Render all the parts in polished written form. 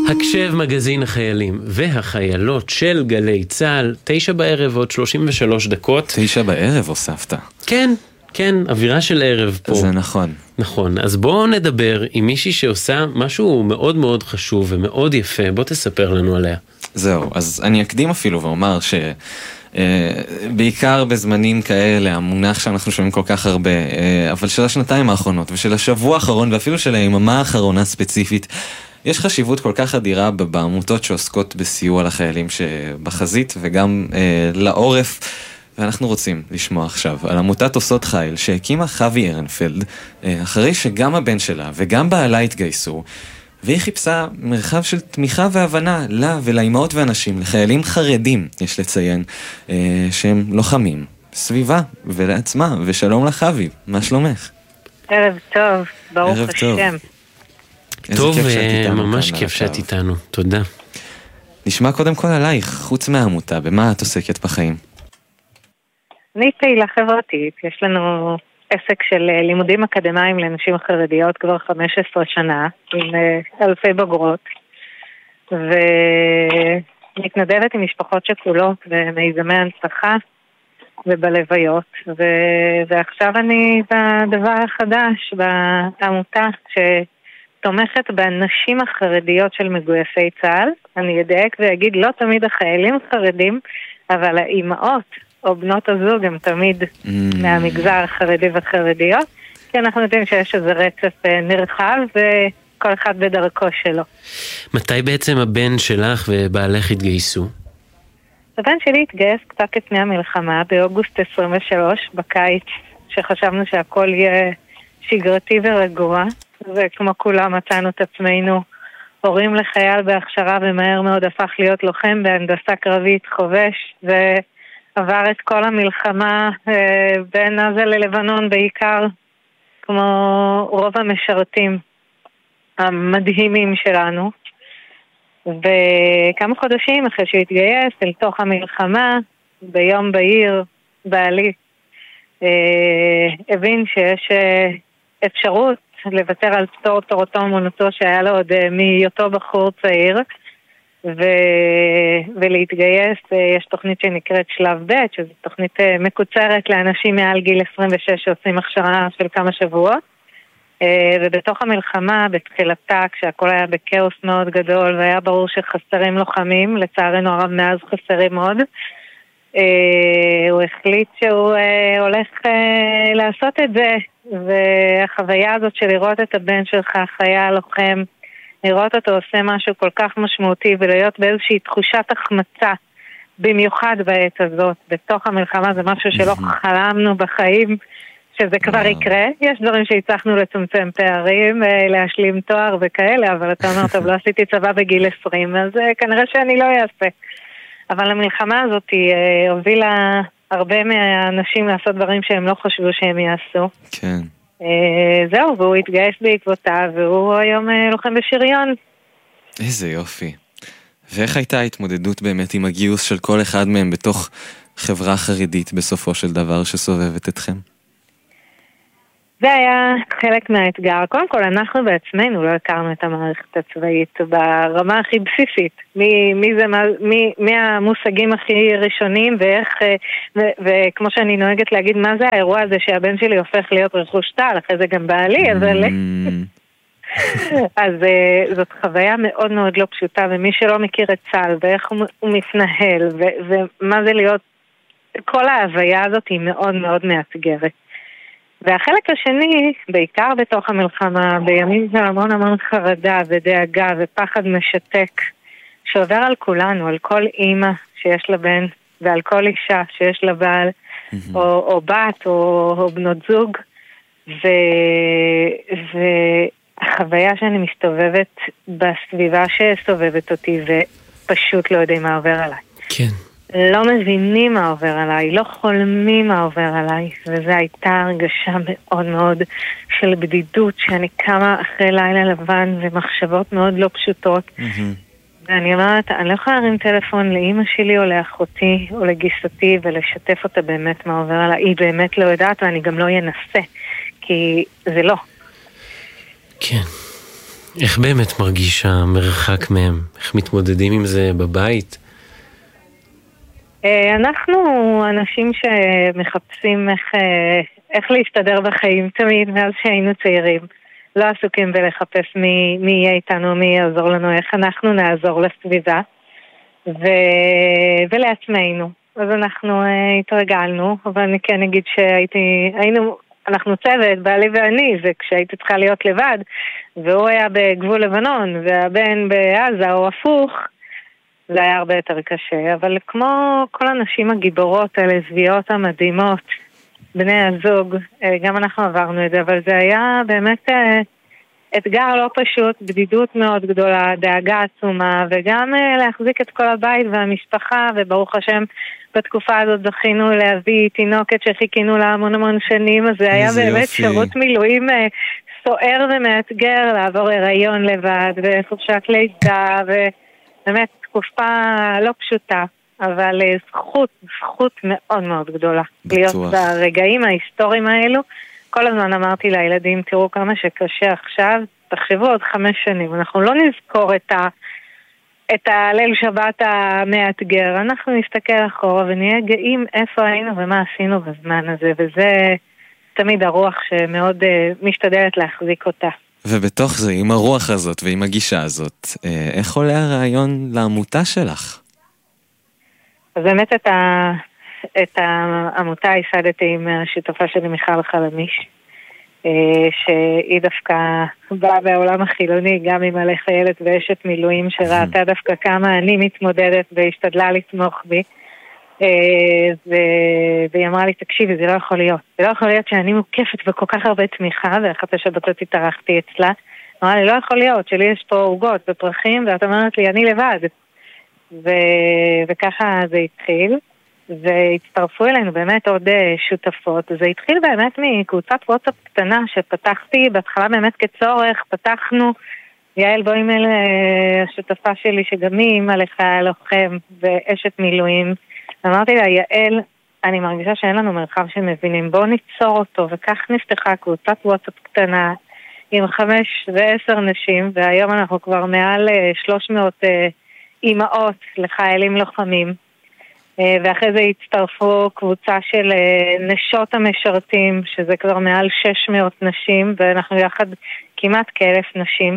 הקשב מגזין החיילים והחיילות של גלי צהל, 9 בערב עוד 33 דקות. 9 בערב הוספת. כן, כן, אווירה של ערב פה. זה נכון. נכון, אז בואו נדבר עם מישהי שעושה משהו מאוד מאוד חשוב ומאוד יפה. בוא תספר לנו עליה. זהו, אז אני אקדים אפילו ואומר בעיקר בזמנים כאלה, המונח שאנחנו שומעים כל כך הרבה, אבל של השנתיים האחרונות ושל השבוע האחרון ואפילו של היממה האחרונה ספציפית, יש חשיבות כל כך אדירה בעמותות שעוסקות בסיוע לחיילים שבחזית וגם לעורף, ואנחנו רוצים לשמוע עכשיו על עמותת עושות חיל שהקימה חווי ארנפלד, אחרי שגם הבן שלה וגם בעלה התגייסו, והיא חיפשה מרחב של תמיכה והבנה לה ולאימהות ואנשים, לחיילים חרדים, יש לציין, שהם לוחמים, סביבה ולעצמה, ושלום לחווי, מה שלומך? ערב טוב, ברוך השם. טוב, ממש כיף שאת איתנו, תודה. נשמע קודם כל עלייך, חוץ מהעמותה, במה את עוסקת בחיים? אני פעילה חברתית, יש לנו עסק של לימודים אקדמיים לנשים חרדיות כבר 15 שנה, עם אלפי בוגרות, ומתנדבת עם משפחות שכולות במיזמי הנצחה ובלוויות, ועכשיו אני בדבר החדש, בעמותה שתומכת בנשים החרדיות של מגויסי צה"ל. אני אדייק ואגיד, לא תמיד החיילים חרדים, אבל האימהות או בנות הזוג הם תמיד מהמגזר החרדי וחרדיות, כי אנחנו יודעים שיש איזה רצף נרחב וכל אחד בדרכו שלו. מתי בעצם הבן שלך ובעלך התגייסו? הבן שלי התגייס קצת לפני המלחמה, באוגוסט 23, בקיץ, שחשבנו שהכל יהיה שגרתי ורגוע, וכמו כולם מצאנו את עצמנו הורים לחייל בהכשרה, ומהר מאוד הפך להיות לוחם בהנדסה קרבית חובש, ועבר את כל המלחמה בין עזה ללבנון בעיקר, כמו רוב המשרתים המדהימים שלנו. וכמה חודשים אחרי שהוא התגייס אל תוך המלחמה, ביום בהיר, בעלי הבין שיש אפשרות לוותר על פטור תורתו אומנותו שהיה לו עוד מהיותו בחור צעיר, ולהתגייס. יש תוכנית שנקראת שלב ב', שזו תוכנית מקוצרת לאנשים מעל גיל 26 שעושים הכשרה של כמה שבועות. ובתוך המלחמה, בתחילתה, כשהכל היה בקאוס מאוד גדול והיה ברור שחסרים לוחמים, לצערנו הרב מאז חסרים מאוד, הוא החליט שהוא הולך לעשות את זה. והחוויה הזאת של לראות את הבן שלך חייל לוחם, לראות אותו עושה משהו כל כך משמעותי ולהיות באיזושהי תחושת החמצה, במיוחד בעת הזאת, בתוך המלחמה, זה משהו שלא חלמנו בחיים שזה כבר יקרה. יש דברים שהצלחנו לצמצם פערים, להשלים תואר וכאלה, אבל אתה אומר, טוב, לא עשיתי צבא בגיל 20, אז כנראה שאני לא אעשה. אבל המלחמה הזאת הובילה הרבה מהאנשים לעשות דברים שהם לא חשבו שהם יעשו. כן. זהו, והוא התגייס בעקבותיו, והוא היום לוחם בשריון. איזה יופי. ואיך הייתה ההתמודדות באמת עם הגיוס של כל אחד מהם בתוך חברה חרדית בסופו של דבר שסובבת אתכם? זה היה חלק מהאתגר. קודם כל, אנחנו בעצמנו לא הכרנו את המערכת הצבאית ברמה הכי בסיסית. מי המושגים הכי ראשונים, ואיך, וכמו שאני נוהגת להגיד, מה זה האירוע הזה שהבן שלי הופך להיות רכוש טל, אחרי זה גם בעלי, אבל... אז זאת חוויה מאוד מאוד לא פשוטה, ומי שלא מכיר את צה"ל, ואיך הוא מתנהל, ומה זה להיות... כל ההוויה הזאת היא מאוד מאוד מאתגרת. והחלק השני, בעיקר בתוך המלחמה, בימים של המון חרדה ודאגה ופחד משתק, שעובר על כולנו, על כל אימא שיש לה בן, ועל כל אישה שיש לה בעל, או בת, או בנות זוג, והחוויה שאני מסתובבת בסביבה שסובבת אותי, ופשוט לא יודעים מה עובר עליי. כן. לא מבינים מה עובר עליי, לא חולמים מה עובר עליי, וזו הייתה הרגשה מאוד מאוד של בדידות, שאני קמה אחרי לילה לבן ומחשבות מאוד לא פשוטות, ואני אומרת, אני לא יכולה להרים טלפון לאמא שלי או לאחותי או לגיסתי ולשתף אותה באמת מה עובר עליי, היא באמת לא יודעת ואני גם לא ינסה, כי זה לא. כן. איך באמת מרגיש המרחק מהם? איך מתמודדים עם זה בבית? אנחנו אנשים שמחפשים איך להסתדר בחיים תמיד מאז שהיינו צעירים. לא עסוקים בלחפש מי יהיה איתנו, מי יעזור לנו, איך אנחנו נעזור לסביבה ולעצמנו. אז אנחנו התרגלנו, אבל אני כן אגיד אנחנו צוות, בעלי ואני, וכשהייתי צריכה להיות לבד, והוא היה בגבול לבנון, והבן בעזה או הפוך, זה היה הרבה יותר קשה. אבל כמו כל הנשים הגיבורות, הלסביות המדהימות, בני הזוג, גם אנחנו עברנו את זה, אבל זה היה באמת אתגר לא פשוט, בדידות מאוד גדולה, דאגה עצומה, וגם להחזיק את כל הבית והמשפחה, וברוך השם, בתקופה הזאת זכינו להביא תינוקת שחיכינו לה המון שנים, אז זה היה באמת שירות מילואים סוער ומאתגר, לעבור הריון לבד, וחופשת לידה, ובאמת תקופה לא פשוטה, אבל זכות מאוד מאוד גדולה. להיות ברגעים ההיסטוריים האלו, כל הזמן אמרתי לילדים, תראו כמה שקשה עכשיו, תחשבו עוד 5 שנים, אנחנו לא נזכור את הליל שבת המאתגר, אנחנו נסתכל אחורה ונהיה גאים איפה היינו ומה עשינו בזמן הזה, וזה תמיד הרוח שמאוד משתדלת להחזיק אותה. ובתוך זה, עם הרוח הזאת ועם הגישה הזאת, איך עולה הרעיון לעמותה שלך? אז באמת את העמותה ייסדתי עם השותפה שלי מיכל חלמיש, שהיא דווקא באה בעולם החילוני, גם עם עלי חיילת ואשת מילואים, שראתה דווקא כמה אני מתמודדת והשתדלה לתמוך בי, והיא אמרה לי, תקשיבי, זה לא יכול להיות. זה לא יכול להיות שאני מוקפת בכל כך הרבה תמיכה, ואחת השבתות התארחתי אצלה, אמרה לי, לא יכול להיות, שלי יש פה עוגות ופרחים, ואת אומרת לי, אני לבד. וככה זה התחיל. והצטרפו אלינו באמת עוד שותפות. זה התחיל באמת מקבוצת וואטסאפ קטנה שפתחתי בהתחלה באמת כצורך, פתחנו יעל בוימל, השותפה שלי שגם היא אימא לחייל לוחם ואשת מילואים. אמרתי לה, יעל, אני מרגישה שאין לנו מרחב שמבינים, בואו ניצור אותו, וכך נפתחה קבוצת וואטסאפ קטנה עם 5 ו10 נשים, והיום אנחנו כבר מעל 300 אימהות לחיילים לוחמים. ואחרי זה הצטרפו קבוצה של נשות המשרתים, שזה כבר מעל 600 נשים, ואנחנו יחד כמעט כ1,000 נשים.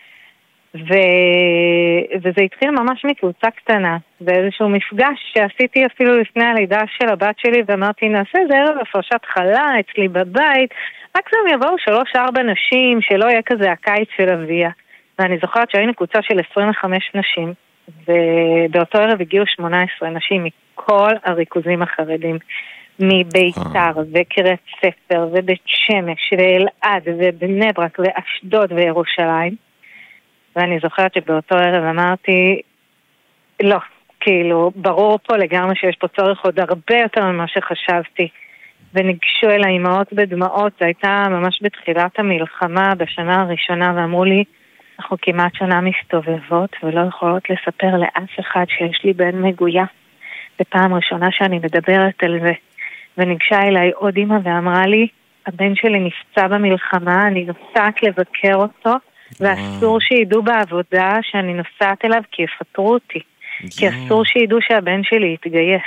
וזה התחיל ממש מקבוצה קטנה, באיזשהו מפגש שעשיתי אפילו לפני הלידה של הבת שלי, ואמרתי, נעשה איזה ערב הפרשת חלה אצלי בבית, רק זה יבואו 3-4 נשים, שלא יהיה כזה הקיץ של אביה. ואני זוכרת שהיינו קבוצה של 25 נשים, ובאותו ערב הגיעו 18 נשים מכל הריכוזים החרדים, מביתר וקריית ספר ובית שמש ואלעד ובני ברק ואשדוד וירושלים. ואני זוכרת שבאותו ערב אמרתי, לא, כאילו, ברור פה לגמרי שיש פה צורך עוד הרבה יותר ממה שחשבתי. וניגשו אל האימהות בדמעות, זה הייתה ממש בתחילת המלחמה בשנה הראשונה, ואמרו לי, אנחנו כמעט שנה מסתובבות ולא יכולות לספר לאף אחד שיש לי בן מגויה. בפעם ראשונה שאני מדברת על זה. וניגשה אליי עוד אמא ואמרה לי, הבן שלי נפצע במלחמה, אני נוסעת לבקר אותו, ואסור שידעו בעבודה שאני נוסעת אליו כי יפטרו אותי. כי אסור שידעו שהבן שלי יתגייס.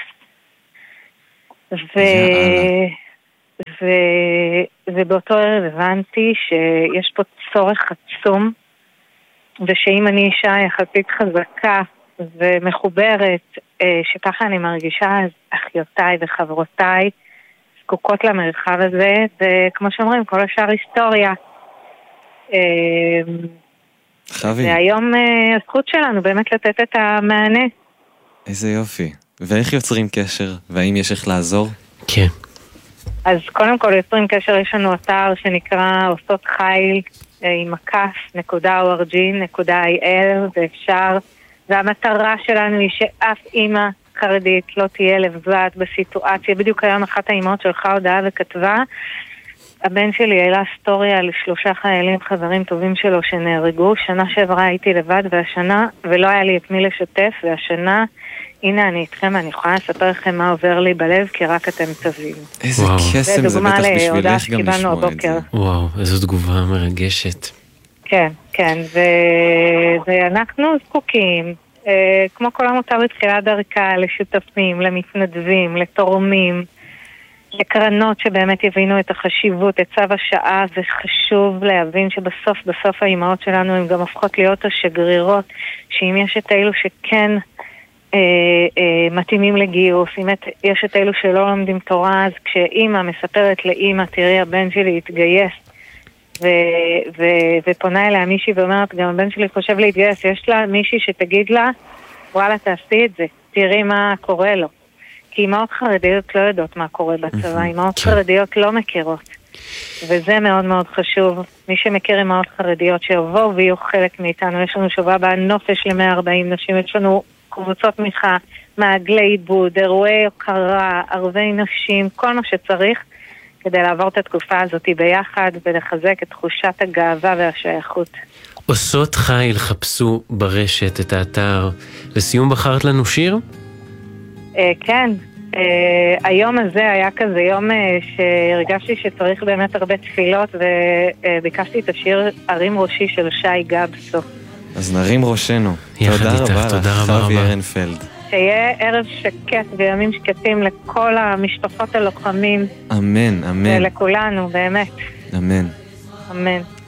ובאותו ערב הבנתי שיש פה צורך עצום, ושאם אני אישה יחסית חזקה ומחוברת, שככה אני מרגישה, אז אחיותיי וחברותיי זקוקות למרחב הזה, וכמו שאומרים, כל השאר היסטוריה. והיום הזכות שלנו באמת לתת את המענה. איזה יופי. ואיך יוצרים קשר? והאם יש איך לעזור? כן. אז קודם כל יוצרים קשר, יש לנו אתר שנקרא עושות חיל עם מקף.org.il, ואפשר, והמטרה שלנו היא שאף אימא חרדית לא תהיה לבד בסיטואציה. בדיוק היום אחת האימהות שלחה הודעה וכתבה, הבן שלי העלה סטוריה על 3 חיילים חברים טובים שלו שנהרגו, שנה שעברה הייתי לבד והשנה, ולא היה לי את מי לשתף, והשנה, הנה אני איתכם, אני יכולה לספר לכם מה עובר לי בלב, כי רק אתם תבינו. איזה קסם, זה בטח בשבילך גם לשמוע את זה. וואו, איזו תגובה מרגשת. כן, כן, ואנחנו זקוקים, כמו כל עמותה בתחילת דרכה, לשותפים, למתנדבים, לתורמים, לקרנות שבאמת יבינו את החשיבות, את צו השעה. זה חשוב להבין שבסוף האימהות שלנו הן גם הופכות להיות השגרירות, שאם יש את אלו שכן מתאימים לגיוס, אם יש את אלו שלא לומדים תורה, אז כשאימא מספרת לאימא, תראי הבן שלי התגייס, ופונה אליה מישהי ואומרת, גם הבן שלי חושב להתגייס, יש לה מישהי שתגיד לה, וואלה תעשי את זה, תראי מה קורה לו. כי אימהות חרדיות לא יודעות מה קורה בצבא, אימהות חרדיות לא מכירות. וזה מאוד מאוד חשוב. מי שמכיר אימהות חרדיות שיבואו ויהיו חלק מאיתנו, יש לנו שבוע בנופש ל-140 נשים, יש לנו קבוצות תמיכה, מעגלי עיבוד, אירועי הוקרה, ערבי נשים, כל מה שצריך כדי לעבור את התקופה הזאת ביחד ולחזק את תחושת הגאווה והשייכות. עושות חיל, חפשו ברשת את האתר. לסיום בחרת לנו שיר? כן, היום הזה היה כזה יום שהרגשתי שצריך באמת הרבה תפילות, וביקשתי את השיר הרים ראשי של שי גבסו. אז נרים ראשנו. יחד איתך, תודה רבה חווי רבה. ארנפלד. שיהיה ערב שקט וימים שקטים לכל המשפחות הלוחמים. אמן, אמן. ולכולנו, באמת. אמן. אמן.